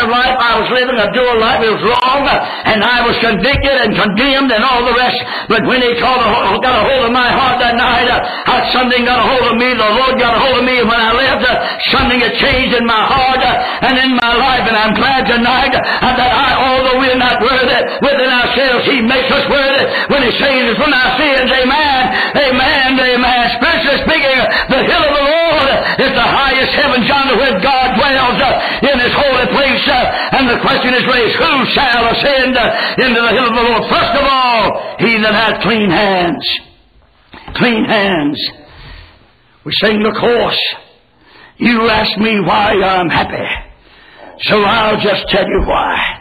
life I was living, a dual life, it was wrong, and I was convicted and condemned and all the rest. But when He got a hold of my heart that night, something got a hold of me, the Lord got a hold of me when I left, something had changed in my heart and in my life, and I'm glad tonight that although we're not worthy within ourselves, He makes us worthy when He saves us from our sins. Amen, amen, amen. Spiritually speaking, the hill of the Lord is the highest heaven yonder where God dwells in His holy place. And the question is raised, who shall ascend into the hill of the Lord? First of all, he that hath clean hands. Clean hands. We sing the chorus. You ask me why I'm happy. So I'll just tell you why.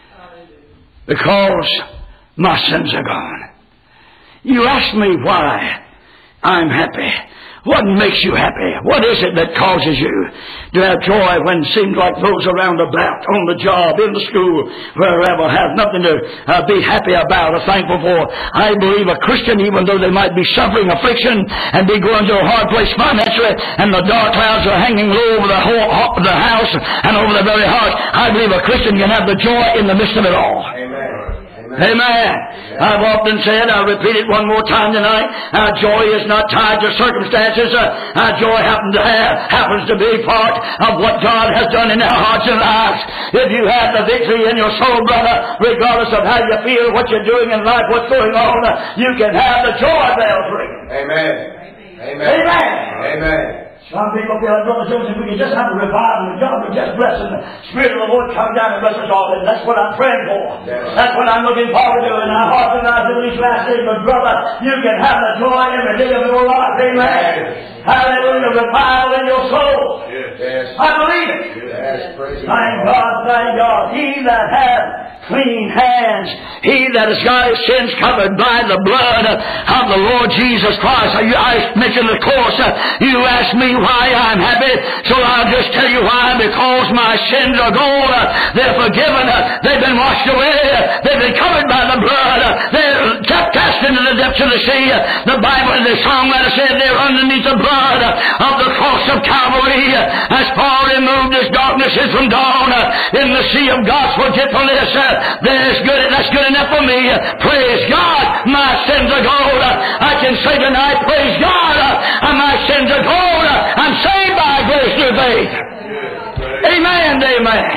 Because my sins are gone. You ask me why I'm happy. What makes you happy? What is it that causes you to have joy when it seems like those around about, on the job, in the school, wherever, have nothing to be happy about or thankful for? I believe a Christian, even though they might be suffering affliction and be going to a hard place financially, and the dark clouds are hanging low over the whole the house and over the very heart, I believe a Christian can have the joy in the midst of it all. Amen. Amen. I've often said, I'll repeat it one more time tonight, our joy is not tied to circumstances. Our joy happens to be part of what God has done in our hearts and lives. If you have the victory in your soul, brother, regardless of how you feel, what you're doing in life, what's going on, you can have the joy bells ringing. Amen. Amen. Amen. Amen. Some people feel like, Brother Jones, if we could just have a revival and God would just bless and the Spirit of the Lord come down and bless us all. And that's what I'm praying for. Yes. That's what I'm looking forward to in our hearts and lives in these last days. But brother, you can have the joy every day of your life. Amen. Yes. Hallelujah. Revival in your soul. Yes. I believe it. Yes. Praise Thank God, thank God. He that hath clean hands, he that has got his sins covered by the blood of the Lord Jesus Christ. I mentioned the course. You ask me why I'm happy, so I'll just tell you why. Because my sins are gone. They're forgiven. They've been washed away. They've been covered by the blood. They're cast into the depths of the sea. The Bible, the songwriter said they're underneath the blood of the cross of Calvary. As far removed as darkness is from dawn, in the sea of God's forgetfulness, that's good enough for me. Praise God, my sins are gone. I can say tonight, praise God, my sins are gone. I'm saved by grace through faith. Amen, amen.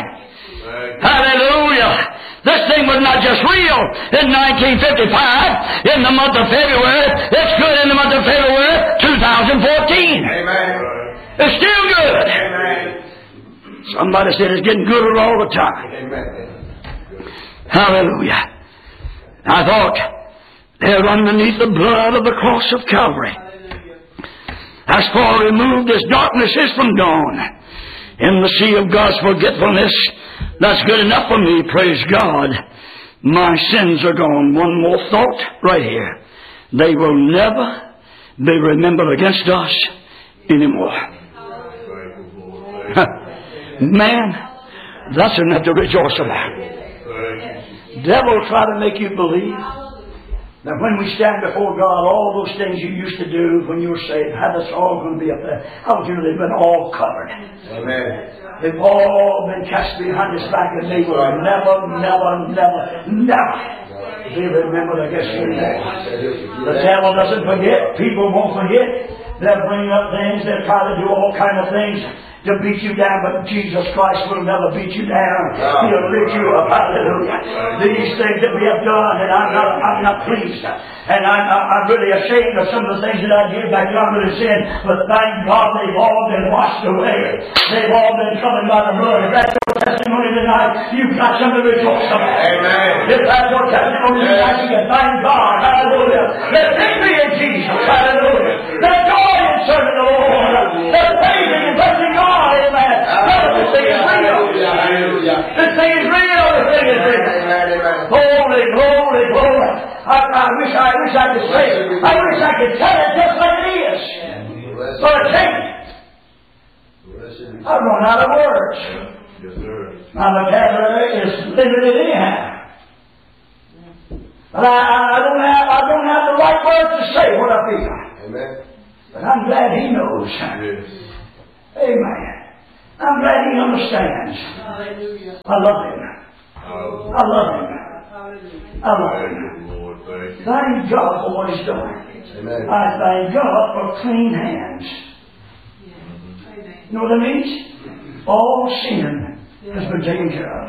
Hallelujah. This thing was not just real in 1955, in the month of February. It's good in the month of February 2014. Amen. It's still good. Amen. Somebody said it's getting gooder all the time. Amen. Hallelujah. I thought, they're underneath the blood of the cross of Calvary. As far removed as darkness is from dawn, in the sea of God's forgetfulness, that's good enough for me, praise God. My sins are gone. One more thought right here. They will never be remembered against us anymore. Man, that's enough to rejoice about. Devil try to make you believe that when we stand before God, all those things you used to do when you were saved, how that's all going to be up there. I want you to know they've been all covered. Amen. They've all been cast behind his back, and they will never be remembered against you anymore. The devil doesn't forget. People won't forget. They'll bring up things. They'll try to do all kind of things to beat you down, but Jesus Christ will never beat you down. He'll lift you up. Hallelujah. These things that we have done, and I'm not pleased. And I'm really ashamed of some of the things that I did back yonder in sin. But thank God they've all been washed away. They've all been covered by the blood. If that's your testimony tonight, you've got something to rejoice about. Amen. If that's your testimony tonight, you can thank God. Hallelujah. There's victory in Jesus. Hallelujah. There's joy in serving the Lord. There's praising and blessing God. Amen. This thing is real. This thing is real. This thing is real. Glory, glory, glory. I wish I could say it. I wish I could tell it just like it is. But I can't. I've run out of words. My vocabulary is limited anyhow. But I don't have the right words to say what I feel. Amen. But I'm glad He knows. Amen. I'm glad he understands. Hallelujah. I love him. I love him. I love him. Thank God for what he's done. Amen. I thank God for clean hands. You know what that means? All sin has been taken care of.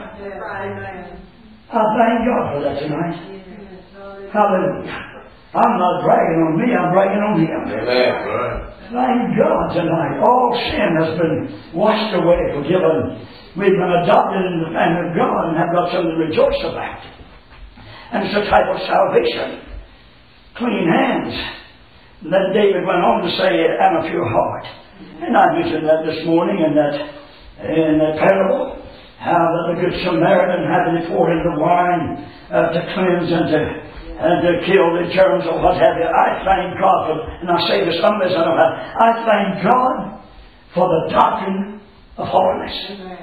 I thank God for that tonight. Hallelujah. I'm not bragging on me, I'm bragging on him. Amen. Thank God tonight. All sin has been washed away, forgiven. We've been adopted into the family of God and have got something to rejoice about. And it's a type of salvation. Clean hands. Then David went on to say, and a pure heart. And I mentioned that this morning in that parable, how that the Good Samaritan had to pour in the wine to cleanse and to kill the germs or what have you. I thank God for, and I say this humbly, I thank God for the doctrine of holiness.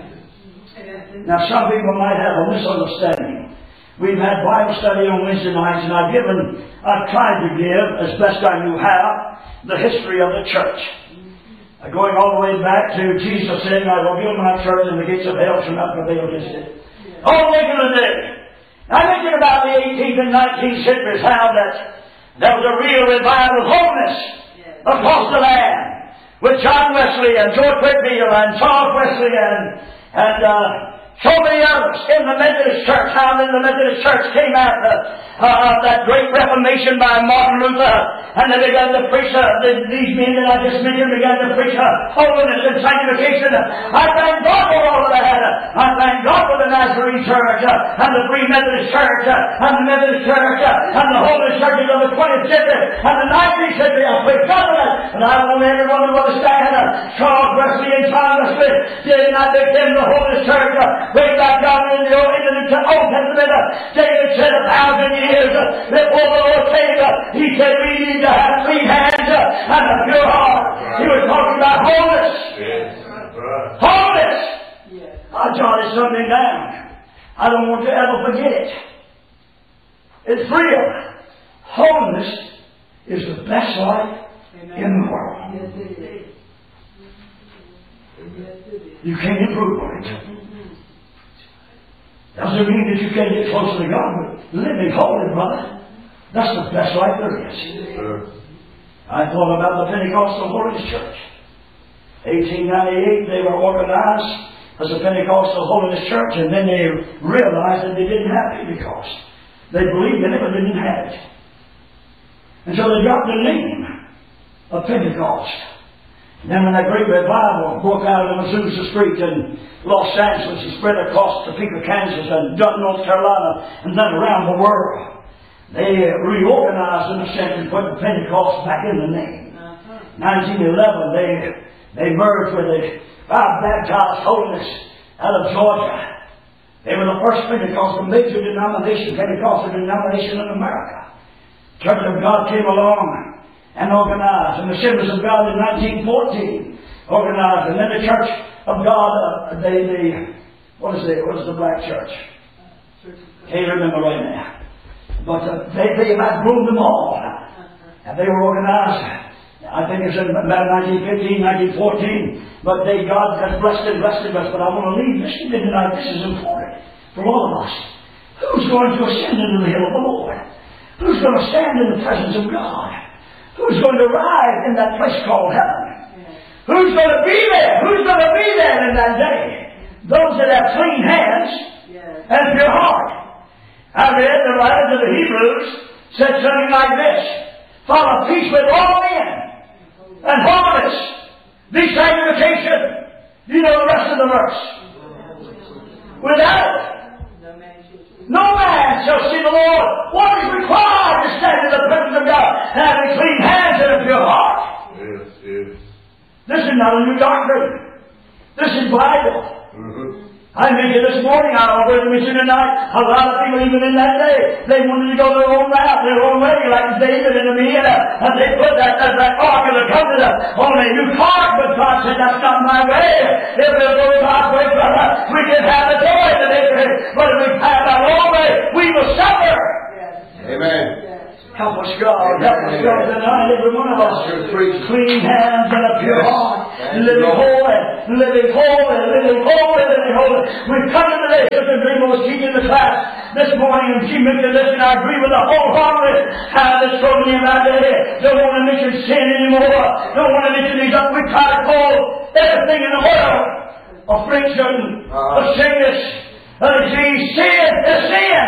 Now some people might have a misunderstanding. We've had Bible study on Wednesday nights, and I've tried to give, as best I knew how, the history of the church. Going all the way back to Jesus saying, I will build my church and the gates of hell shall not prevail against it. All the way to the day. I mentioned about the 18th and 19th centuries how that there was a real revival of holiness across the land with John Wesley and George Whitefield and Charles Wesley and so many others in the Methodist Church. How in the Methodist Church came out of that great Reformation by Martin Luther, and they began to preach, these men that I just mentioned began to preach holiness and sanctification. I thank God for all of that. I thank God for the Nazarene Church, and the Free Methodist Church, and the Methodist Church, and the Holiness Churches of the 20th century, and the 19th century. I praise God for that. And I want everyone to understand Charles Wesley and John Wesley did not begin the Holiness Church. Way back down in the Old Testament, David said 1,000 years before the Lord came, he said we need to have clean hands and a pure heart. He was talking about wholeness. Wholeness! I jotted something down. I don't want to ever forget it. It's real. Holiness is the best life in the world. You can't improve on it. Doesn't mean that you can't get closer to God, but living holy, brother, that's the best life there is. I thought about the Pentecostal Holiness Church. 1898, they were organized as a Pentecostal Holiness Church, and then they realized that they didn't have Pentecost. They believed in it, but they didn't have it. And so they got the name of Pentecost. Then when that great revival broke out in Azusa Street in Los Angeles and spread across Topeka, Kansas and Dunn, North Carolina, and then around the world, they reorganized in a sense and put Pentecost back in the name. 1911, they merged with the Baptized Holiness out of Georgia. They were the first Pentecostal major denomination, Pentecostal denomination in America. Church of God came along and organized, and the Assemblies of God in 1914 organized, and then the Church of God, what is the black church? Can't remember right now. But they about groomed them all, and they were organized. I think it's in about 1915, 1914. But God has blessed and blessed and blessed. But I want to leave this tonight. This is important for all of us. Who's going to ascend into the hill of the Lord? Who's going to stand in the presence of God? Who's going to ride in that place called heaven? Who's going to be there? Who's going to be there in that day? Those that have clean hands and pure heart. I read the writers of the Hebrews said something like this: follow peace with all men and holiness, the sanctification. You know the rest of the verse. Without it, no man shall see the Lord. What is required to stand in the presence of God? Having clean hands and a pure heart. Yes. This is not a new doctrine. This is Bible. I mentioned this morning, I don't know whether to mention tonight, a lot of people even in that day, they wanted to go their own route, their own way, like David and me, and they put that Ark of the Covenant on a new cart, but God said, that's not my way. If we'll go God's way, brother, we can have the joy of the victory, but if we have our own way, we will suffer. Amen. Help us, God. Help us, God, tonight, every one of us. Clean hands and a pure heart. Living holy, living holy, living holy, living holy. We've come to the day, Sister Dreamer was teaching the class this morning, and she mentioned this, and I agree with her wholeheartedly. How this told me about that. Don't want to mention sin anymore. Don't want to mention these up. We try to call everything in the world affliction, a sickness, a disease. Sin is sin.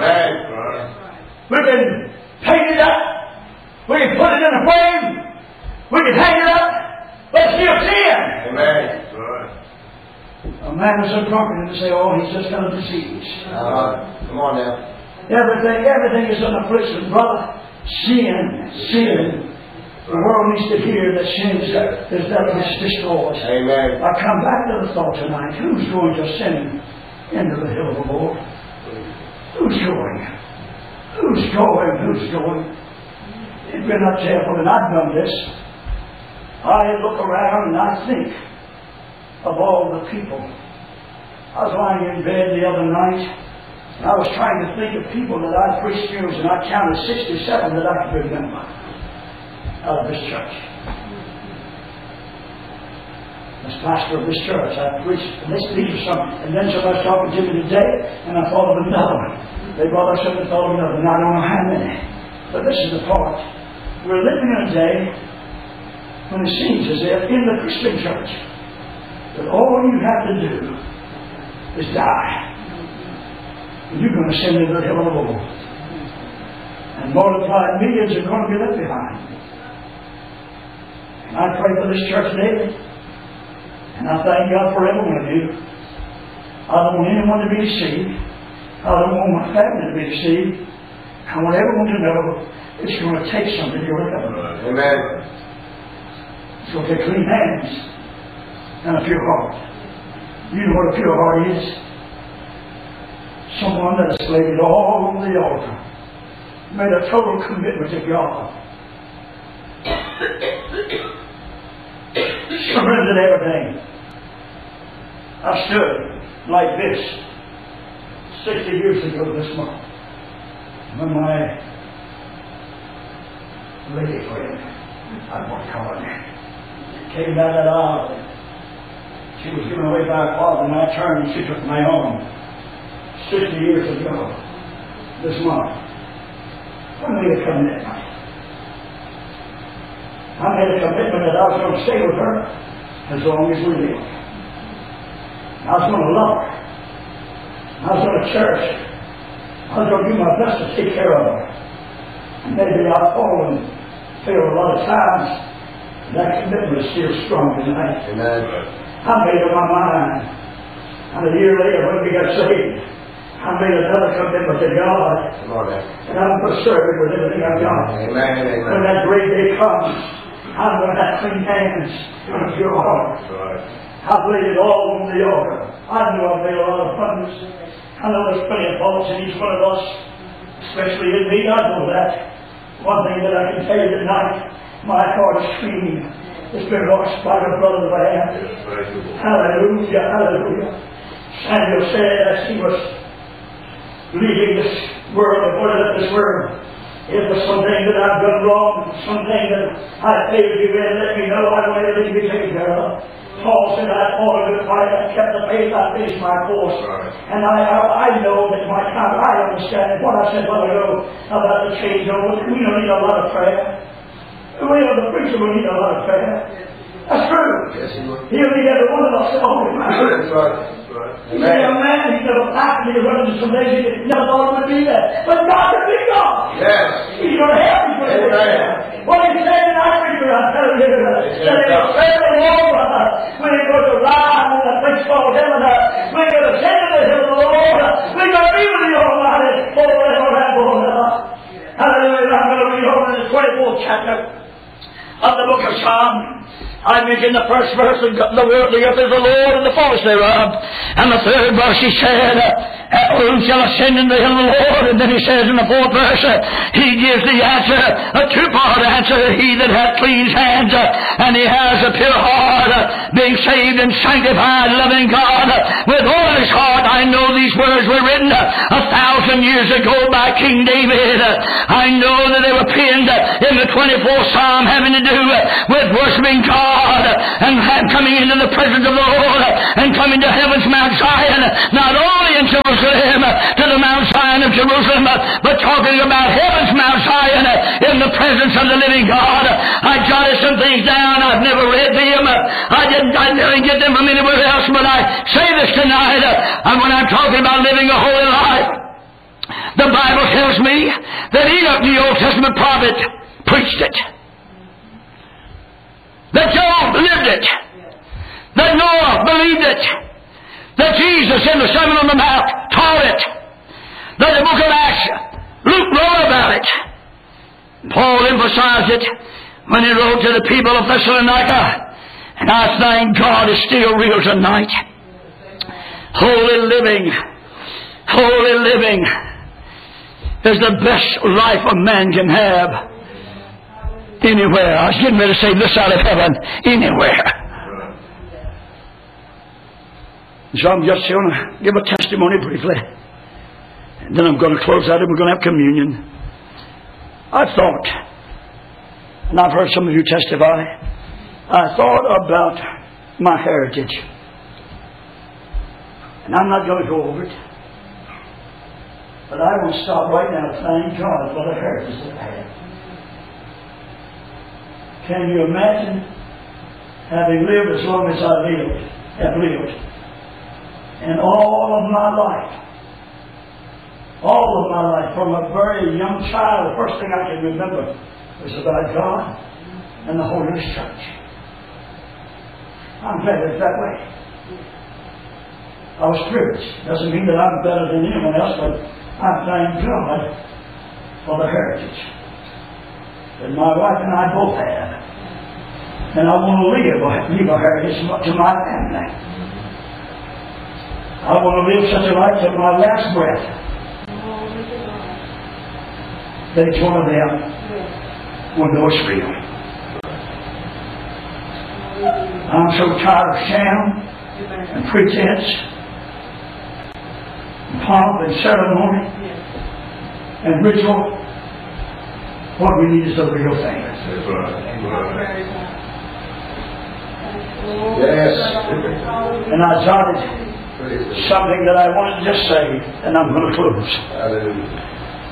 We can paint it up. We can put it in a frame. We can hang it up. But it's still sin. Amen. A man is so drunken to say, oh, he's just got a disease. Come on now. Everything is an affliction, brother. Sin. The world needs to hear that sin is that which destroys. Amen. I come back to the thought tonight. Who's going to send into the hill of the Lord? Who's going? Who's going? If we're not careful, and I've done this, I look around and I think of all the people. I was lying in bed the other night, and I was trying to think of people that I preached to, and I counted 67 that I could remember out of this church. As pastor of this church, I preached, and these are some, and then somebody was talking to me today, and I thought of another one. They brought us up and thought of another, and I don't know how many. But this is the part. We're living in a day when it seems as if in the Christian church that all you have to do is die. And you're going to send into the hill of the Lord. And multiplied millions are going to be left behind. And I pray for this church daily. And I thank God for every one of you. I don't want anyone to be deceived. I don't want my family to be deceived. I want everyone to know it's going to take something to recover. Amen. It's going to take clean hands and a pure heart. You know what a pure heart is? Someone that has laid it all on the altar. Made a total commitment to God. Surrendered everything. I stood like this 60 years ago this month when my lady friend, I want to call her name, came down that aisle. She was given away by her father, and I turned and she took my arm 60 years ago this month. I made a commitment. I made a commitment that I was going to stay with her as long as we lived. I was going to love her. I was going to cherish her. I was going to do my best to take care of her. And maybe I've fallen, failed a lot of times. That commitment is still strong tonight. Amen. I made up my mind. And a year later, when we got saved, I made another commitment to God. Come on now. And I'm going to serve it with everything I've got. Amen. Amen. When that great day comes, I'm going to have clean hands and a pure heart. That's right. I've laid it all on the altar. I know I've made a lot of blunders. I know there's plenty of faults in each one of us, especially in me. I know that. One thing that I can tell you tonight, my heart is screaming. It's been washed by the blood of the Lamb. Hallelujah, hallelujah. Samuel said as he was leaving this world and putting up this world, if there's something that I've done wrong, something that I failed you in, let me know. I want everything to be taken care of. Paul said, I fought a good fight, I kept the faith, I finished my course. Right. And I know that my time, I understand what I said a while ago about the changeover. We don't need a lot of prayer. The preacher will need a lot of prayer. That's true. Yes, he will. He'll need every one of us all the time. That's right. He's a young man, he's never packed me to run into some days, he never thought it would be there. But God can be God. Yes. He's going to help you for it. What he said tonight, preacher, I'm telling you, that he'll save the Lord, when he goes to ride on the place called heaven, we're going to send to the hill of the Lord, we're going to be with the Almighty, forever and ever. Hallelujah. I'm going to read over in the 24th chapter of the book of Psalm. I mentioned the first verse, the earth is the Lord and the fullness thereof. And the third verse he said, Who shall ascend into the hill of the Lord? And then he says in the 4th verse, he gives the answer, a two-part answer. He that hath clean hands and he has a pure heart, being saved and sanctified, loving God with all his heart. I know these words were written 1,000 years ago by King David. I know that they were penned in the 24th Psalm, having to do with worshiping God and coming into the presence of the Lord and coming to heaven's Mount Zion, not only in Jerusalem, to the Mount Zion of Jerusalem, but talking about heaven's Mount Zion in the presence of the living God. I jotted some things down. I've never read them. I didn't get them from anywhere else, but I say this tonight, when I'm talking about living a holy life, the Bible tells me that Enoch, the Old Testament prophet, preached it. That Job lived it. That Noah believed it. That Jesus in the Sermon on the Mount taught it. That the book of Acts, Luke wrote about it. Paul emphasized it when he wrote to the people of Thessalonica. And I thank God it's still real tonight. Holy living is the best life a man can have anywhere. I was getting ready to say this side of heaven, anywhere. So I'm just going to give a testimony briefly. And then I'm going to close out and we're going to have communion. I thought, and I've heard some of you testify, I thought about my heritage. And I'm not going to go over it. But I want to stop right now and thank God for the heritage that I have. Can you imagine having lived as long as I have lived? And all of my life, from a very young child, the first thing I can remember was about God and the Holy Church. I'm glad it's that way. I was privileged. Doesn't mean that I'm better than anyone else, but I thank God for the heritage that my wife and I both have. And I want to leave a heritage to my family. I want to live such a life till my last breath that each one of them will know it's real. I'm so tired of sham and pretense and pomp and ceremony and ritual. What we need is the real thing. Yes. And I jotted something that I wanted to just say, and I'm going to close. Hallelujah.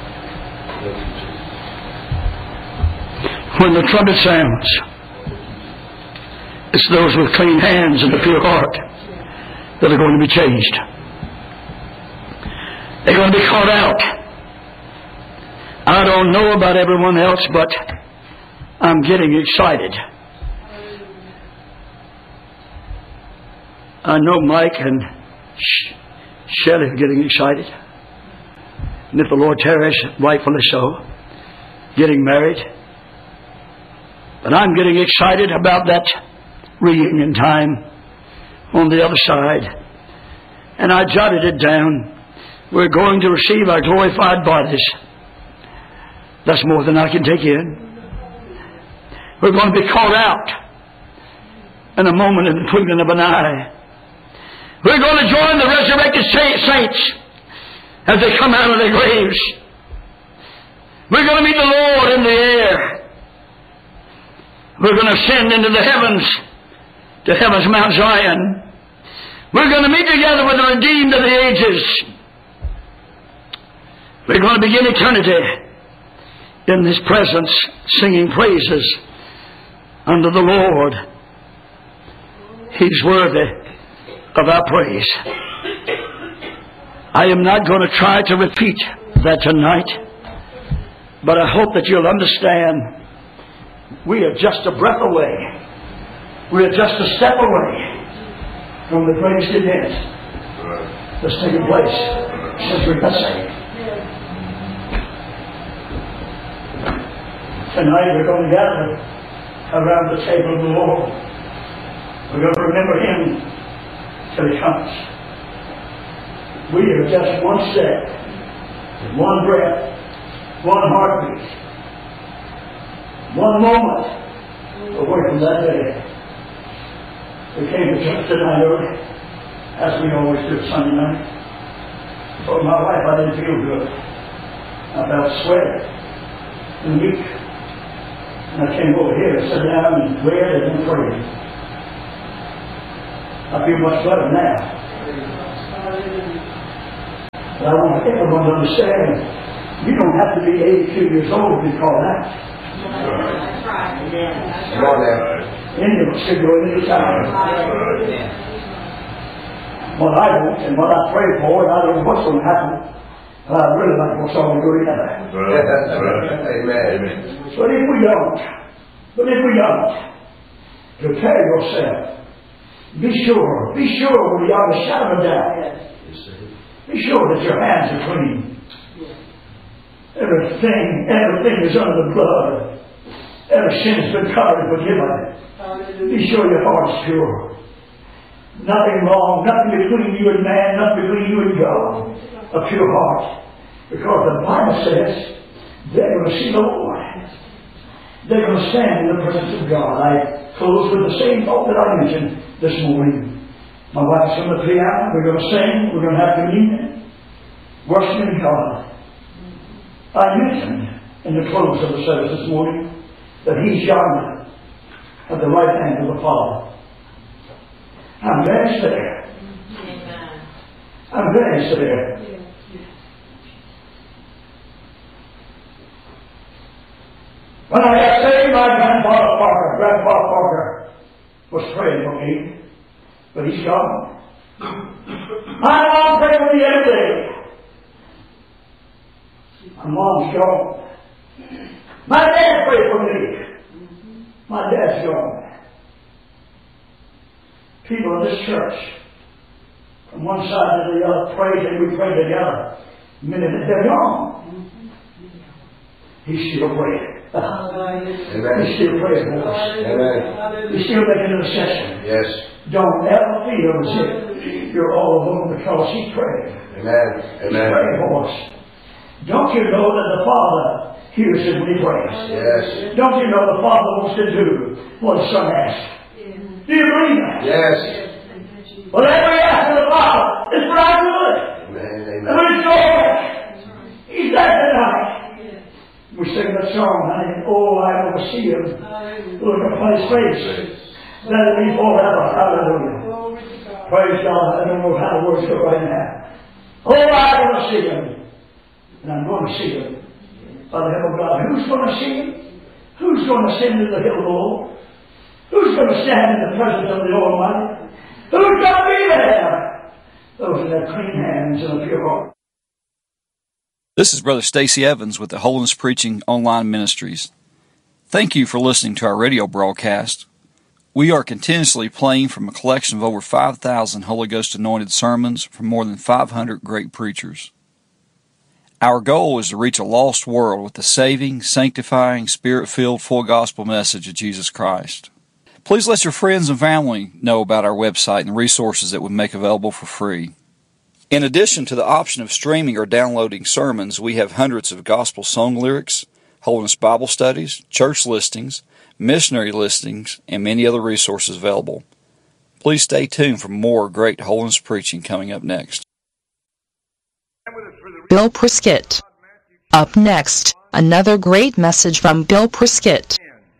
When the trumpet sounds, it's those with clean hands and a pure heart that are going to be changed. They're going to be caught out. I don't know about everyone else, but I'm getting excited. I know Mike and Shelley are getting excited. And if the Lord tarries, rightfully so, getting married. But I'm getting excited about that reunion time on the other side. And I jotted it down. We're going to receive our glorified bodies. That's more than I can take in. We're going to be caught out in a moment, in the twinkling of an eye. We're going to join the resurrected saints as they come out of their graves. We're going to meet the Lord in the air. We're going to ascend into the heavens, to heaven's Mount Zion. We're going to meet together with the redeemed of the ages. We're going to begin eternity in His presence, singing praises unto the Lord. He's worthy of our praise. I am not going to try to repeat that tonight, but I hope that you'll understand we are just a breath away. We are just a step away from the greatest event that's taken place since we got saved. Tonight we're going to gather around the table of the Lord. We're going to remember Him till He comes. We are just one step, one breath, one heartbeat, one moment away from that day. We came to church tonight early, as we always do Sunday night. Told my wife I didn't feel good. I felt sweaty and weak. And I came over here and sat down and read and prayed. I feel much better now. But I want everyone to understand, you don't have to be 82 years old to be called out. That's right. Come on now. Any of us could go any time. What I want and what I pray for, and I don't know what's going to happen, but I really like what's all going to happen. Amen. But if we don't, prepare yourself. Be sure when you are the shadow of doubt. Be sure that your hands are clean. Everything is under the blood. Every sin has been covered and forgiven. Be sure your heart's pure. Nothing wrong, nothing between you and man, nothing between you and God. A pure heart. Because the Bible says they're going to see the Lord. They're going to stand in the presence of God. I close with the same thought that I mentioned this morning. My wife's going to piano. We're going to sing. We're going to have communion. Worshiping God. I mentioned in the close of the service this morning that He's yonder at the right hand of the Father. I'm glad He's there. I'm glad He's there. When I got saved, my Grandpa Parker was praying for me, but he's gone. My mom prayed for me every day. My mom's gone. My dad prayed for me. My dad's gone. People in this church, from one side to the other, prayed and we prayed together. The minute that they're gone, He's still praying. He's still praying for us. Amen. He's still making intercession. Yes. Don't ever feel as if you're all alone because He's praying. Amen. He's praying for us. Don't you know that the Father hears Him when He prays? Yes. Don't you know the Father wants to do what the Son asks? Do you believe that? Yes. Whatever He asks of the Father is for our good. Amen. And when it's joy, He's there tonight. We sing that song, honey, oh, I want to see Him. Look upon His face. Let it be forever. Hallelujah. Praise God. I don't know how the words go right now. Oh, I want to see Him. And I'm going to see Him. By the help of God. Who's going to see Him? Who's going to ascend to the hill of the Lord? Who's going to stand in the presence of the Almighty? Who's going to be there? Those that have clean hands and a pure heart. This is Brother Stacy Evans with the Holiness Preaching Online Ministries. Thank you for listening to our radio broadcast. We are continuously playing from a collection of over 5,000 Holy Ghost anointed sermons from more than 500 great preachers. Our goal is to reach a lost world with the saving, sanctifying, Spirit-filled, full gospel message of Jesus Christ. Please let your friends and family know about our website and resources that we make available for free. In addition to the option of streaming or downloading sermons, we have hundreds of gospel song lyrics, Holiness Bible studies, church listings, missionary listings, and many other resources available. Please stay tuned for more great holiness preaching coming up next. Bill Prescott. Up next, another great message from Bill Prescott.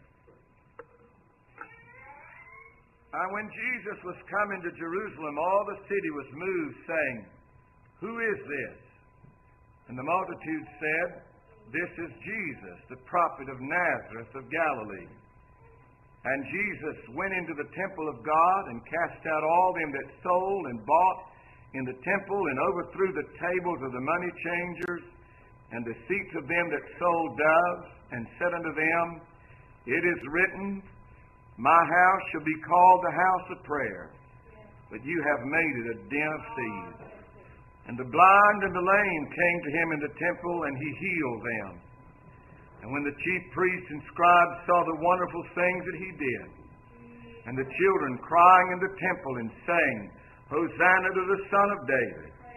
When Jesus was coming to Jerusalem, all the city was moved, saying, "Who is this?" And the multitude said, "This is Jesus, the prophet of Nazareth of Galilee." And Jesus went into the temple of God and cast out all them that sold and bought in the temple, and overthrew the tables of the money changers and the seats of them that sold doves, and said unto them, "It is written, My house shall be called the house of prayer, but you have made it a den of thieves." And the blind and the lame came to him in the temple, and he healed them. And when the chief priests and scribes saw the wonderful things that he did, and the children crying in the temple and saying, "Hosanna to the Son of David,"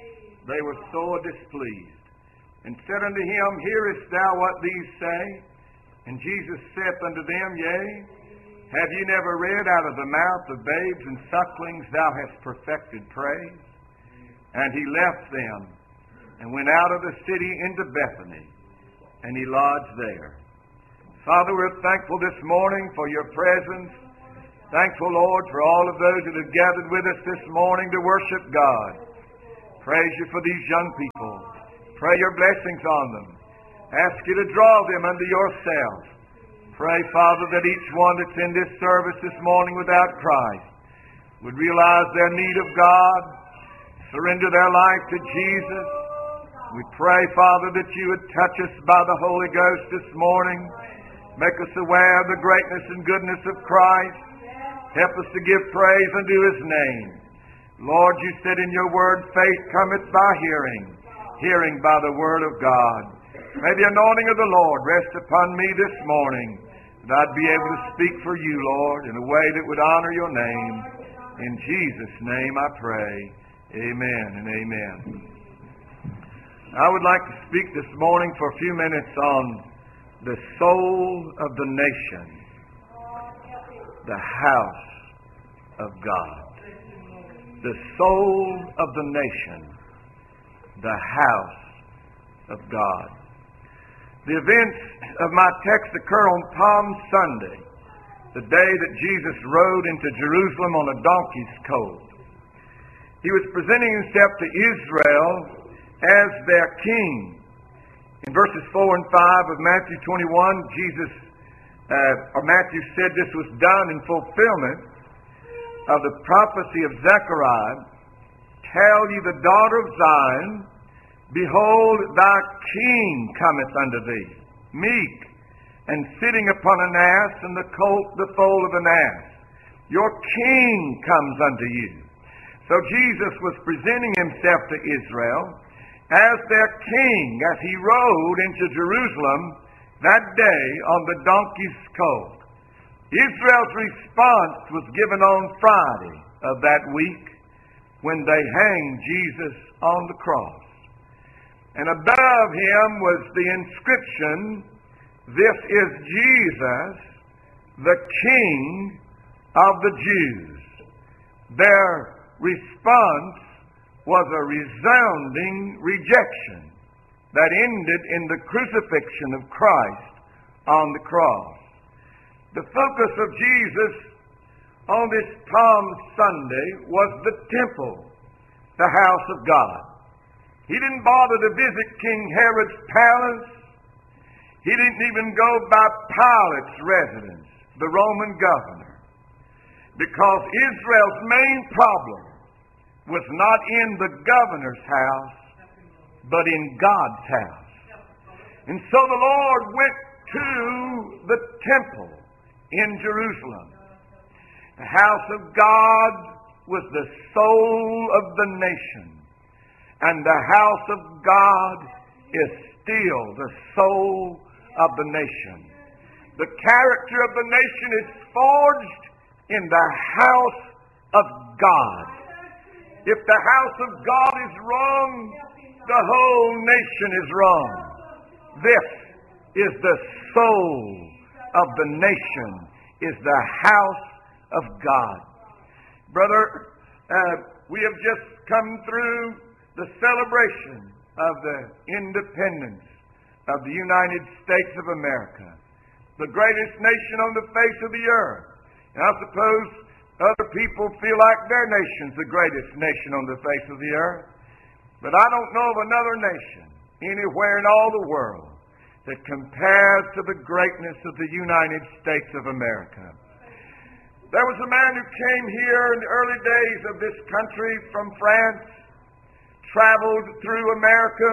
they were sore displeased, and said unto him, Hearest thou what these say? And Jesus saith unto them, Yea, have ye never read, Out of the mouth of babes and sucklings thou hast perfected praise? And he left them, and went out of the city into Bethany, and he lodged there. Father, we're thankful this morning for your presence. Thankful, Lord, for all of those that have gathered with us this morning to worship God. Praise you for these young people. Pray your blessings on them. Ask you to draw them unto yourself. Pray, Father, that each one that's in this service this morning without Christ would realize their need of God, surrender their life to Jesus. We pray, Father, that you would touch us by the Holy Ghost this morning. Make us aware of the greatness and goodness of Christ. Help us to give praise unto His name. Lord, you said in your word, faith cometh by hearing, hearing by the word of God. May the anointing of the Lord rest upon me this morning, that I'd be able to speak for you, Lord, in a way that would honor your name. In Jesus' name I pray. Amen and amen. I would like to speak this morning for a few minutes on the soul of the nation, the house of God. The soul of the nation, the house of God. The events of my text occur on Palm Sunday, the day that Jesus rode into Jerusalem on a donkey's colt. He was presenting himself to Israel as their king. In verses 4 and 5 of Matthew 21, Matthew said this was done in fulfillment of the prophecy of Zechariah. Tell ye the daughter of Zion, Behold, thy king cometh unto thee, meek, and sitting upon an ass, and the colt the foal of an ass. Your king comes unto you. So Jesus was presenting himself to Israel as their king as he rode into Jerusalem that day on the donkey's colt. Israel's response was given on Friday of that week when they hanged Jesus on the cross. And above him was the inscription, This is Jesus, the King of the Jews. Their response was a resounding rejection that ended in the crucifixion of Christ on the cross. The focus of Jesus on this Palm Sunday was the temple, the house of God. He didn't bother to visit King Herod's palace. He didn't even go by Pilate's residence, the Roman governor, because Israel's main problem was not in the governor's house, but in God's house. And so the Lord went to the temple in Jerusalem. The house of God was the soul of the nation, and the house of God is still the soul of the nation. The character of the nation is forged in the house of God. If the house of God is wrong, the whole nation is wrong. This is the soul of the nation, is the house of God. Brother, we have just come through the celebration of the independence of the United States of America, the greatest nation on the face of the earth. And I suppose other people feel like their nation's the greatest nation on the face of the earth. But I don't know of another nation anywhere in all the world that compares to the greatness of the United States of America. There was a man who came here in the early days of this country from France, traveled through America,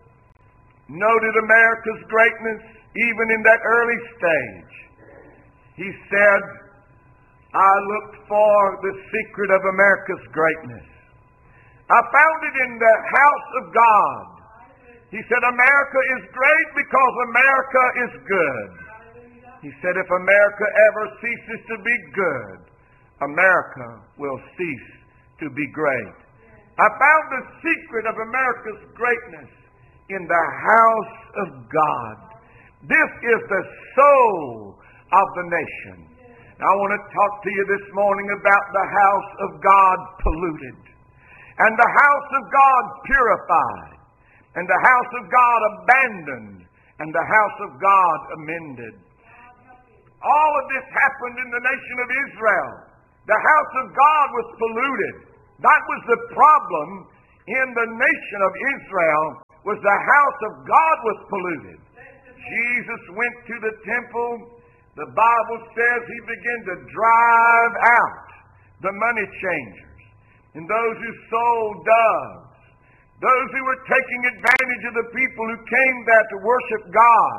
noted America's greatness even in that early stage. He said, I looked for the secret of America's greatness. I found it in the house of God. He said, America is great because America is good. He said, if America ever ceases to be good, America will cease to be great. I found the secret of America's greatness in the house of God. This is the soul of the nation. Now, I want to talk to you this morning about the house of God polluted, and the house of God purified, and the house of God abandoned, and the house of God amended. All of this happened in the nation of Israel. The house of God was polluted. That was the problem in the nation of Israel, was the house of God was polluted. Jesus went to the temple. The Bible says he began to drive out the money changers and those who sold doves, those who were taking advantage of the people who came there to worship God.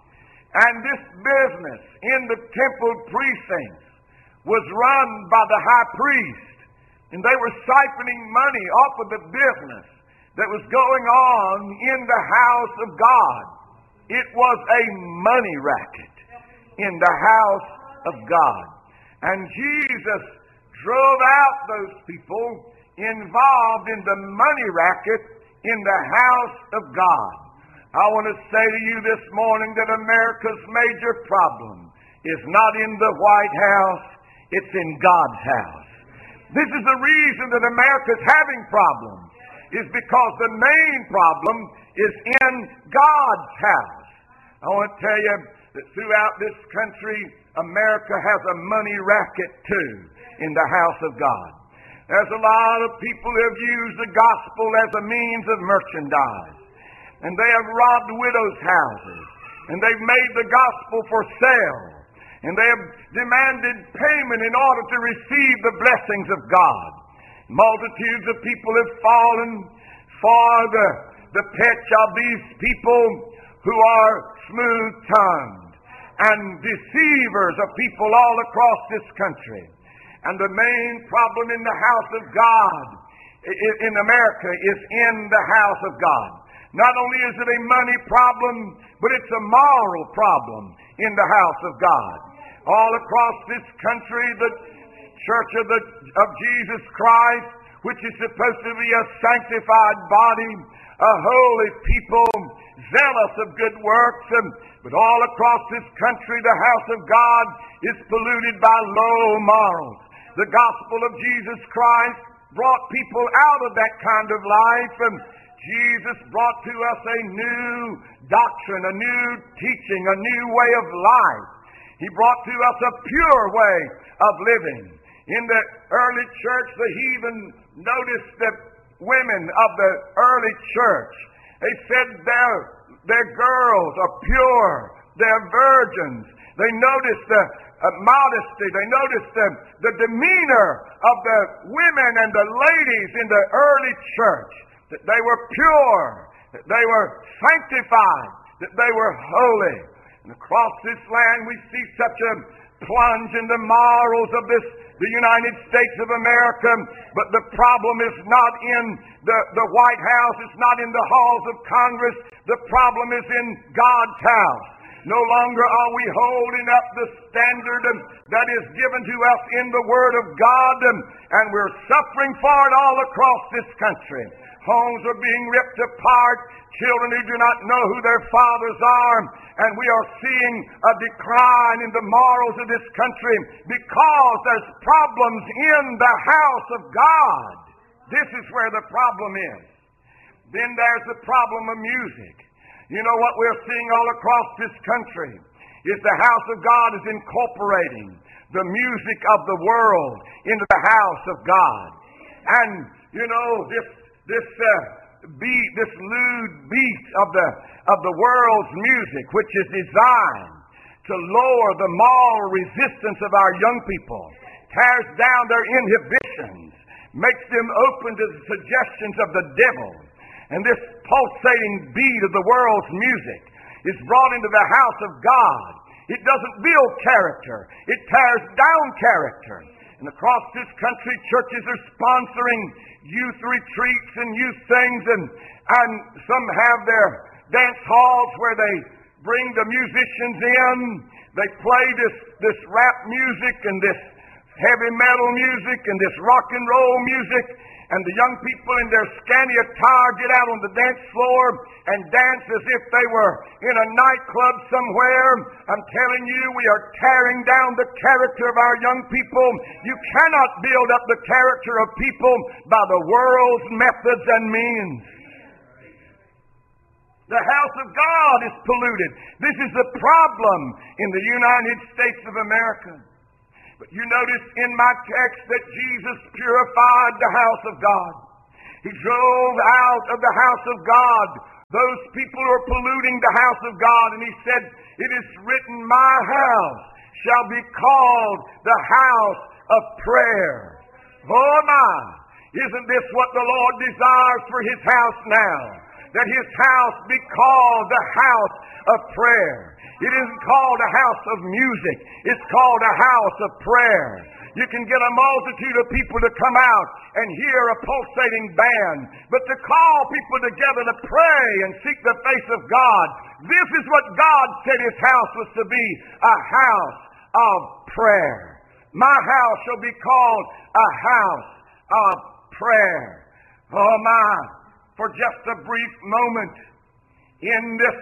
And this business in the temple precincts was run by the high priest, and they were siphoning money off of the business that was going on in the house of God. It was a money racket in the house of God. And Jesus drove out those people involved in the money racket in the house of God. I want to say to you this morning that America's major problem is not in the White House, it's in God's house. This is the reason that America's having problems, is because the main problem is in God's house. I want to tell you that throughout this country, America has a money racket too in the house of God. There's a lot of people who have used the gospel as a means of merchandise, and they have robbed widows' houses, and they've made the gospel for sale, and they have demanded payment in order to receive the blessings of God. Multitudes of people have fallen for the pitch of these people who are smooth-tongued and deceivers of people all across this country. And the main problem in the house of God in America is in the house of God. Not only is it a money problem, but it's a moral problem in the house of God. All across this country, the Church of Jesus Christ, which is supposed to be a sanctified body, a holy people, zealous of good works, but all across this country, the house of God is polluted by low morals. The gospel of Jesus Christ brought people out of that kind of life, and Jesus brought to us a new doctrine, a new teaching, a new way of life. He brought to us a pure way of living. In the early church, the heathen noticed the women of the early church. They said their girls are pure, they're virgins. They noticed the modesty, they noticed the demeanor of the women and the ladies in the early church, that they were pure, that they were sanctified, that they were holy. And across this land we see such a plunge in the morals of the United States of America, but the problem is not in the White House, it's not in the halls of Congress, the problem is in God's house. No longer are we holding up the standard that is given to us in the Word of God, and we're suffering for it all across this country. Homes are being ripped apart, children who do not know who their fathers are, and we are seeing a decline in the morals of this country because there's problems in the house of God. This is where the problem is. Then there's the problem of music. You know what we're seeing all across this country is the house of God is incorporating the music of the world into the house of God. And, you know, this beat, this lewd beat of the world's music, which is designed to lower the moral resistance of our young people, tears down their inhibitions, makes them open to the suggestions of the devil. And this pulsating beat of the world's music is brought into the house of God. It doesn't build character. It tears down character. And across this country, churches are sponsoring youth retreats and youth things, and some have their dance halls where they bring the musicians in. They play this rap music and this heavy metal music and this rock and roll music, and the young people in their scanty attire get out on the dance floor and dance as if they were in a nightclub somewhere. I'm telling you, we are tearing down the character of our young people. You cannot build up the character of people by the world's methods and means. The house of God is polluted. This is the problem in the United States of America. But you notice in my text that Jesus purified the house of God. He drove out of the house of God those people who are polluting the house of God. And he said, it is written, my house shall be called the house of prayer. Oh my! Isn't this what the Lord desires for His house now? That His house be called the house of prayer. It isn't called a house of music. It's called a house of prayer. You can get a multitude of people to come out and hear a pulsating band, but to call people together to pray and seek the face of God, this is what God said His house was to be, a house of prayer. My house shall be called a house of prayer. Oh my! For just a brief moment in this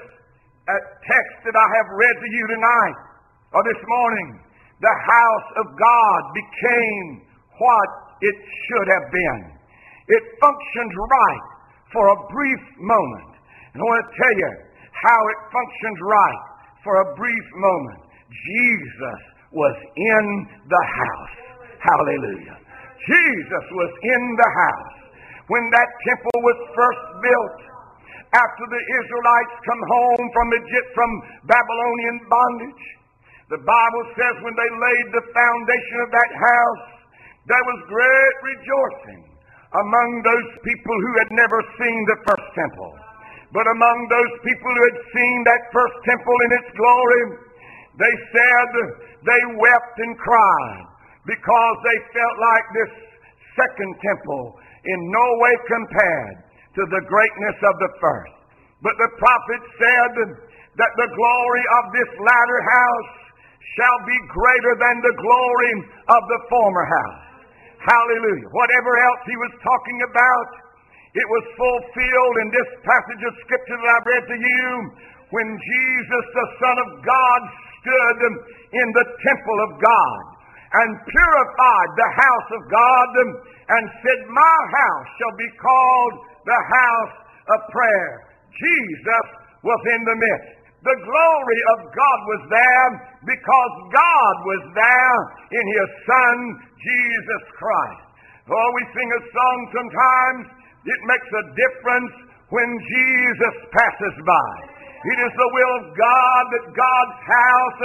text that I have read to you tonight, or this morning, the house of God became what it should have been. It functioned right for a brief moment. And I want to tell you how it functioned right for a brief moment. Jesus was in the house. Hallelujah. Jesus was in the house. When that temple was first built, after the Israelites come home from Babylonian bondage, the Bible says when they laid the foundation of that house, there was great rejoicing among those people who had never seen the first temple. But among those people who had seen that first temple in its glory, they said they wept and cried because they felt like this second temple in no way compared to the greatness of the first. But the prophet said that the glory of this latter house shall be greater than the glory of the former house. Hallelujah. Whatever else he was talking about, it was fulfilled in this passage of Scripture that I read to you when Jesus, the Son of God, stood in the temple of God and purified the house of God and said, my house shall be called the house of prayer. Jesus was in the midst. The glory of God was there because God was there in His Son, Jesus Christ. Oh, we sing a song sometimes, it makes a difference when Jesus passes by. It is the will of God that God's house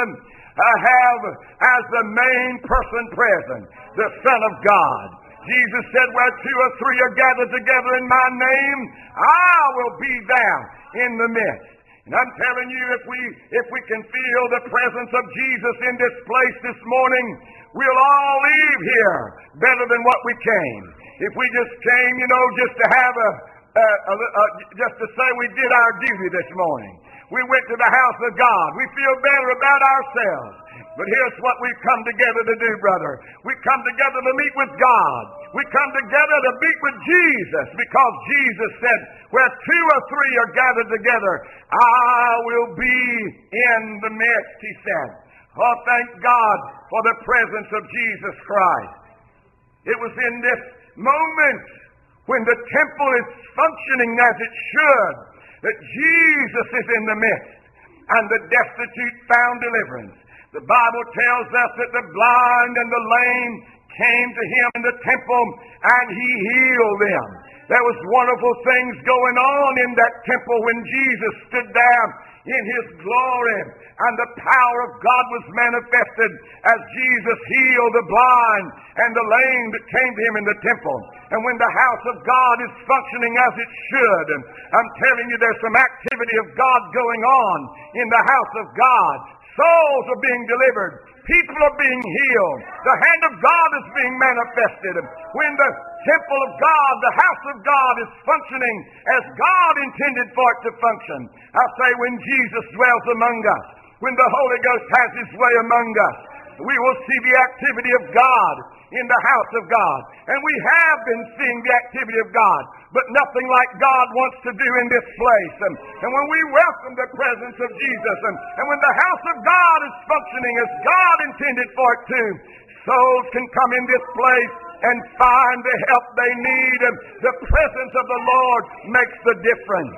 have as the main person present, the Son of God. Jesus said, where two or three are gathered together in my name, I will be there in the midst. And I'm telling you, if we can feel the presence of Jesus in this place this morning, we'll all leave here better than what we came. If we just came, just to have just to say we did our duty this morning. We went to the house of God. We feel better about ourselves. But here's what we've come together to do, brother. We come together to meet with God. We come together to meet with Jesus because Jesus said, where two or three are gathered together, I will be in the midst, He said. Oh, thank God for the presence of Jesus Christ. It was in this moment when the temple is functioning as it should that Jesus is in the midst and the destitute found deliverance. The Bible tells us that the blind and the lame came to Him in the temple and He healed them. There was wonderful things going on in that temple when Jesus stood there in His glory, and the power of God was manifested as Jesus healed the blind and the lame that came to Him in the temple. And when the house of God is functioning as it should, I'm telling you there's some activity of God going on in the house of God. Souls are being delivered. People are being healed. The hand of God is being manifested. When the temple of God, the house of God is functioning as God intended for it to function. I say when Jesus dwells among us, when the Holy Ghost has His way among us, we will see the activity of God in the house of God. And we have been seeing the activity of God, but nothing like God wants to do in this place. And when we welcome the presence of Jesus, and when the house of God is functioning as God intended for it to, souls can come in this place and find the help they need. And the presence of the Lord makes the difference.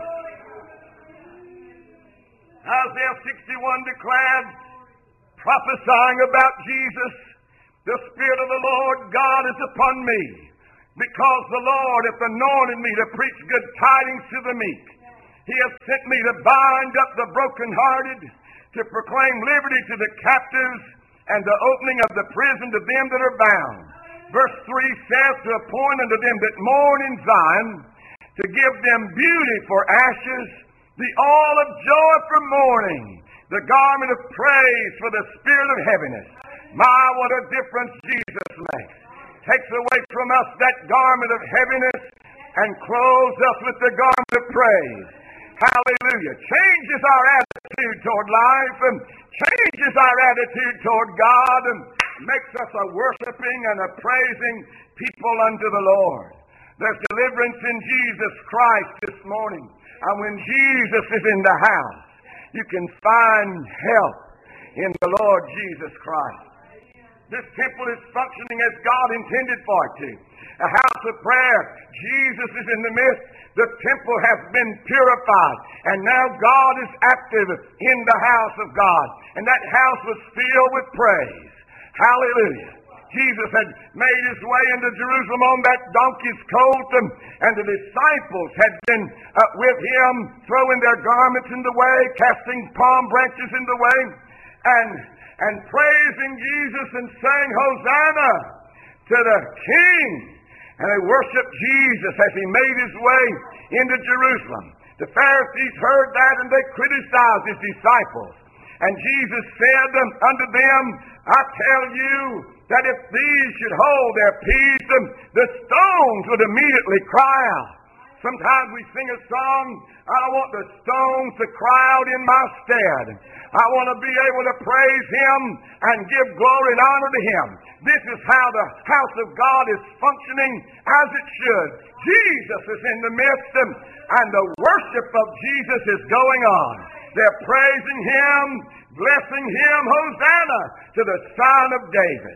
Isaiah 61 declared, prophesying about Jesus, the Spirit of the Lord God is upon me, because the Lord hath anointed me to preach good tidings to the meek. He hath sent me to bind up the brokenhearted, to proclaim liberty to the captives, and the opening of the prison to them that are bound. Verse 3 says, to appoint unto them that mourn in Zion, to give them beauty for ashes, the oil of joy for mourning, the garment of praise for the spirit of heaviness. My, what a difference Jesus makes. Takes away from us that garment of heaviness and clothes us with the garment of praise. Hallelujah. Changes our attitude toward life, and changes our attitude toward God, and makes us a worshiping and a praising people unto the Lord. There's deliverance in Jesus Christ this morning. And when Jesus is in the house, you can find help in the Lord Jesus Christ. This temple is functioning as God intended for it to. A house of prayer. Jesus is in the midst. The temple has been purified. And now God is active in the house of God. And that house was filled with praise. Hallelujah. Jesus had made his way into Jerusalem on that donkey's colt, and the disciples had been with him, throwing their garments in the way, casting palm branches in the way, and praising Jesus and saying, Hosanna to the King. And they worshiped Jesus as he made his way into Jerusalem. The Pharisees heard that, and they criticized his disciples. And Jesus said unto them, I tell you that if these should hold their peace, the stones would immediately cry out. Sometimes we sing a song, I want the stones to cry out in my stead. I want to be able to praise him and give glory and honor to him. This is how the house of God is functioning as it should. Jesus is in the midst, and the worship of Jesus is going on. They're praising him, blessing him, Hosanna to the Son of David.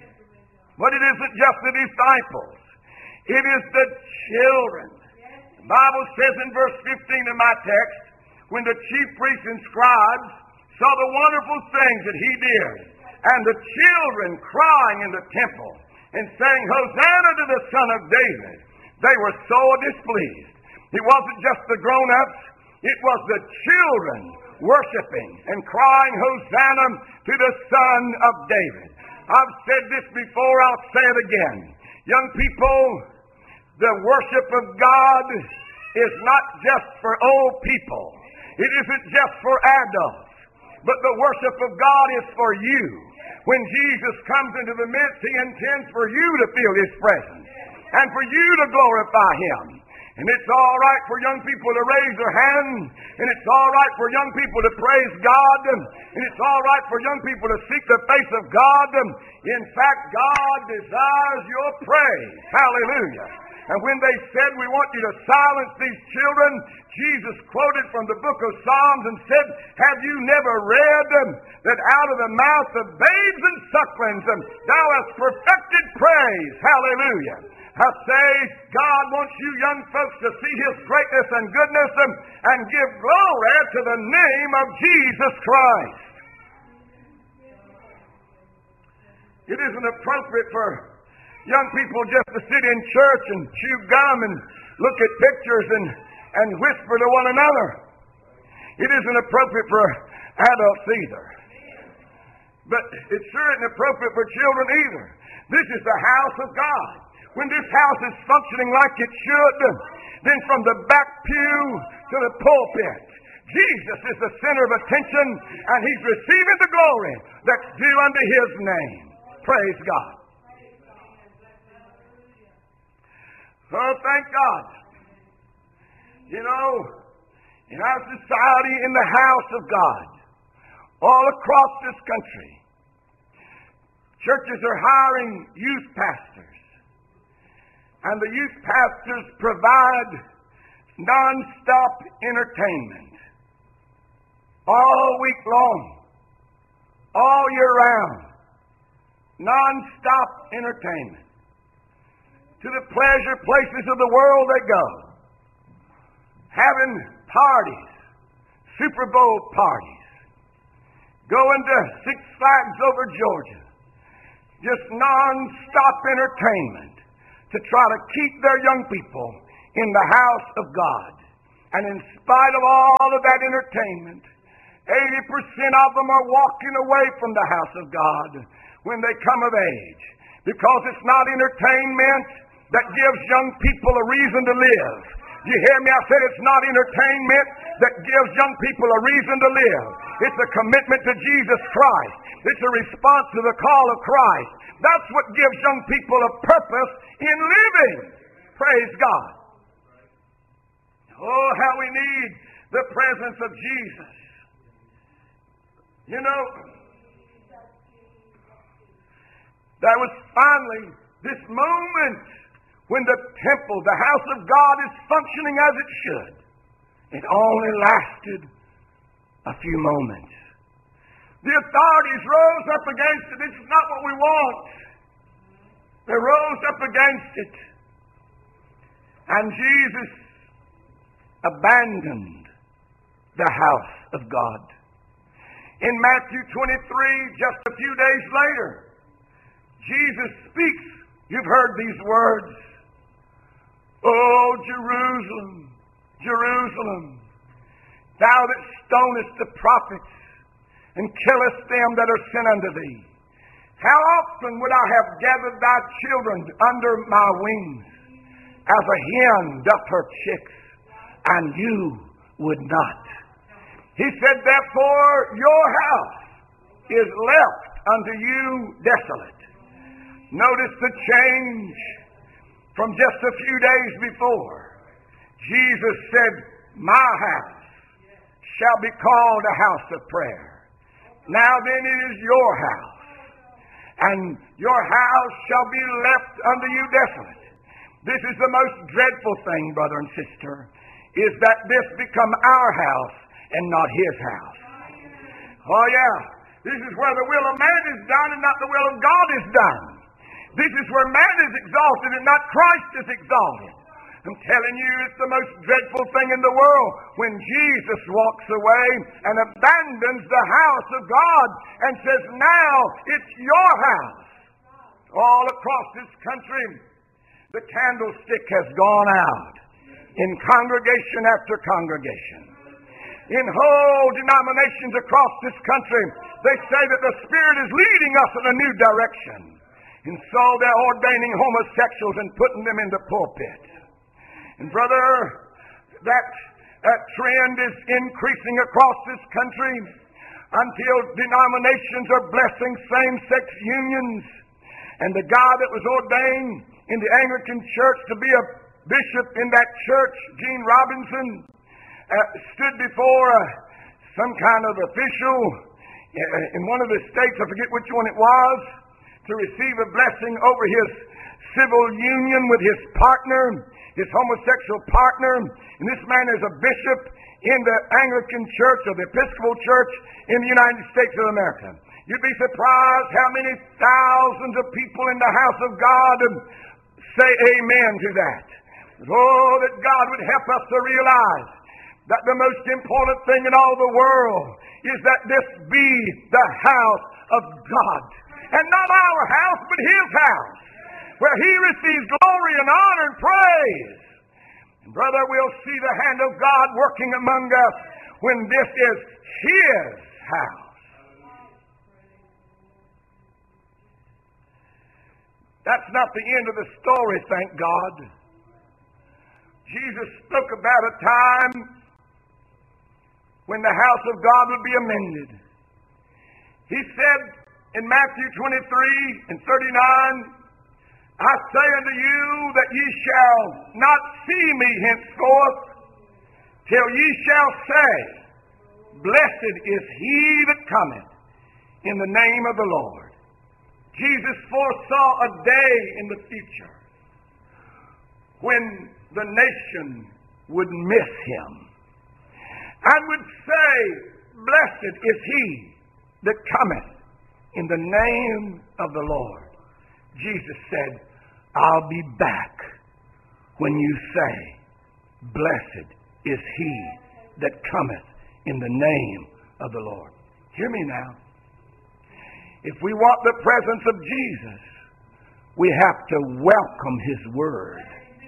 But it isn't just the disciples. It is the children. The Bible says in verse 15 of my text, when the chief priests and scribes saw the wonderful things that he did, and the children crying in the temple and saying, Hosanna to the Son of David, they were so displeased. It wasn't just the grown-ups, it was the children worshiping and crying, Hosanna to the Son of David. I've said this before, I'll say it again. Young people, the worship of God is not just for old people. It isn't just for adults. But the worship of God is for you. When Jesus comes into the midst, he intends for you to feel his presence and for you to glorify him. And it's all right for young people to raise their hand, and it's all right for young people to praise God, and it's all right for young people to seek the face of God. In fact, God desires your praise. Hallelujah. And when they said, we want you to silence these children, Jesus quoted from the book of Psalms and said, have you never read that out of the mouth of babes and sucklings thou hast perfected praise? Hallelujah. I say, God wants you young folks to see his greatness and goodness and give glory to the name of Jesus Christ. It isn't appropriate for young people just to sit in church and chew gum and look at pictures and whisper to one another. It isn't appropriate for adults either. But it sure isn't appropriate for children either. This is the house of God. When this house is functioning like it should, then from the back pew to the pulpit, Jesus is the center of attention, and he's receiving the glory that's due unto his name. Praise God. Oh, thank God. You know, in our society, in the house of God, all across this country, Churches are hiring youth pastors. And the youth pastors provide non-stop entertainment all week long, all year round. Non-stop entertainment. To the pleasure places of the world they go. Having parties, Super Bowl parties. Going to Six Flags over Georgia. Just non-stop entertainment to try to keep their young people in the house of God. And in spite of all of that entertainment, 80% of them are walking away from the house of God when they come of age. Because it's not entertainment that gives young people a reason to live. You hear me? I said it's not entertainment that gives young people a reason to live. It's a commitment to Jesus Christ. It's a response to the call of Christ. That's what gives young people a purpose in living. Praise God. Oh, how we need the presence of Jesus. You know, there was finally this moment when the temple, the house of God, is functioning as it should. It only lasted a few moments. The authorities rose up against it. This is not what we want. They rose up against it. And Jesus abandoned the house of God. In Matthew 23, just a few days later, Jesus speaks. You've heard these words. Oh, Jerusalem, Jerusalem, thou that stonest the prophets and killest them that are sent unto thee. How often would I have gathered thy children under my wings, as a hen doth her chicks, and you would not. He said, therefore your house is left unto you desolate. Notice the change from just a few days before. Jesus said, my house shall be called a house of prayer. Now then it is your house, and your house shall be left unto you desolate. This is the most dreadful thing, brother and sister, is that this become our house and not his house. Oh yeah, this is where the will of man is done and not the will of God is done. This is where man is exalted and not Christ is exalted. I'm telling you, it's the most dreadful thing in the world when Jesus walks away and abandons the house of God and says, now it's your house. All across this country, the candlestick has gone out in congregation after congregation. In whole denominations across this country, they say that the Spirit is leading us in a new direction. And so they're ordaining homosexuals and putting them in the pulpit. And brother, that trend is increasing across this country until denominations are blessing same-sex unions. And the guy that was ordained in the Anglican Church to be a bishop in that church, Gene Robinson, stood before some kind of official in one of the states, I forget which one it was, to receive a blessing over his civil union with his partner, his homosexual partner. And this man is a bishop in the Anglican Church or the Episcopal Church in the United States of America. You'd be surprised how many thousands of people in the house of God say amen to that. Oh, that God would help us to realize that the most important thing in all the world is that this be the house of God. And not our house, but his house, where he receives glory and honor and praise. And brother, we'll see the hand of God working among us when this is his house. That's not the end of the story, thank God. Jesus spoke about a time when the house of God would be amended. He said in Matthew 23 and 39, I say unto you that ye shall not see me henceforth till ye shall say, blessed is he that cometh in the name of the Lord. Jesus foresaw a day in the future when the nation would miss him and would say, "Blessed is he that cometh in the name of the Lord." Jesus said, "I'll be back when you say, 'Blessed is he that cometh in the name of the Lord.'" Hear me now. If we want the presence of Jesus, we have to welcome his word.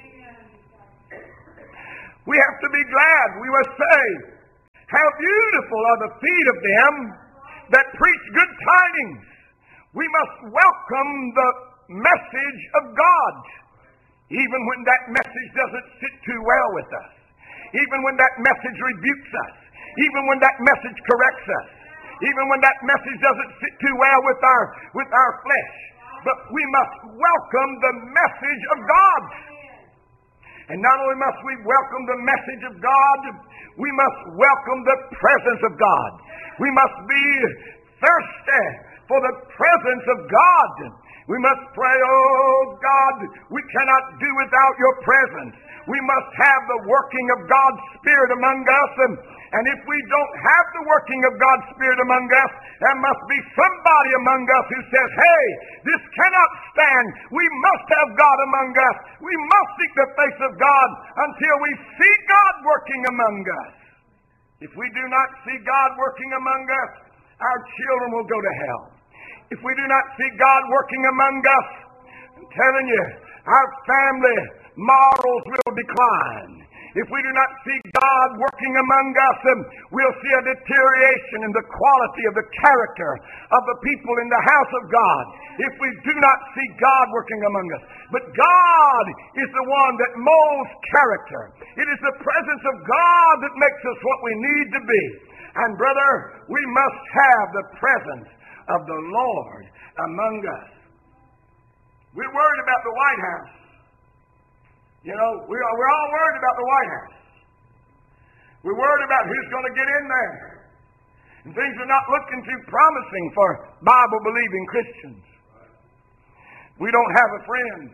We have to be glad. We must say, "How beautiful are the feet of them that preach good tidings." We must welcome the message of God, even when that message doesn't sit too well with us, even when that message rebukes us, even when that message corrects us, even when that message doesn't sit too well with our flesh. But we must welcome the message of God. And not only must we welcome the message of God, we must welcome the presence of God. We must be thirsty for the presence of God. We must pray, "Oh God, we cannot do without your presence." We must have the working of God's Spirit among us. And if we don't have the working of God's Spirit among us, there must be somebody among us who says, "Hey, this cannot stand. We must have God among us. We must seek the face of God until we see God working among us." If we do not see God working among us, our children will go to hell. If we do not see God working among us, I'm telling you, our family morals will decline. If we do not see God working among us, we'll see a deterioration in the quality of the character of the people in the house of God. If we do not see God working among us. But God is the one that molds character. It is the presence of God that makes us what we need to be. And brother, we must have the presence of the Lord among us. We're worried about the White House. You know, we're all worried about the White House. We're worried about who's going to get in there. And things are not looking too promising for Bible-believing Christians. We don't have a friend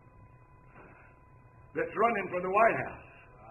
that's running for the White House.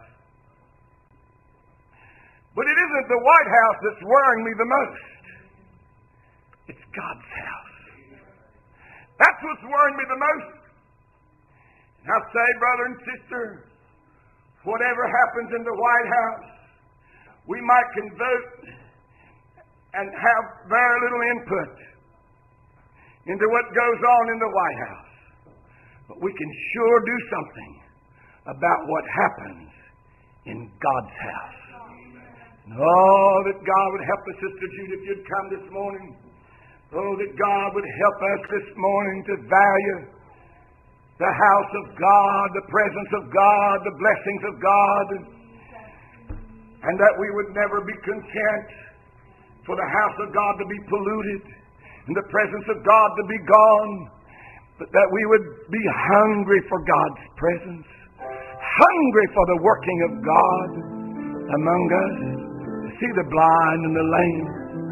But it isn't the White House that's worrying me the most. It's God's house. That's what's worrying me the most. And I say, brother and sister, whatever happens in the White House, we might can vote and have very little input into what goes on in the White House. But we can sure do something about what happens in God's house. And oh, that God would help us, Sister Jude, if you'd come this morning. Oh, that God would help us this morning to value the house of God, the presence of God, the blessings of God, and that we would never be content for the house of God to be polluted and the presence of God to be gone, but that we would be hungry for God's presence, hungry for the working of God among us, to see the blind and the lame